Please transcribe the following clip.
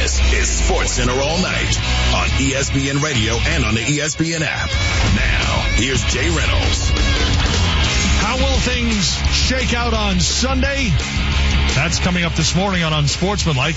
This is Sports Center all night on ESPN Radio and on the ESPN app. Now, here's Jay Reynolds. How will things shake out on Sunday? That's coming up this morning on Unsportsmanlike.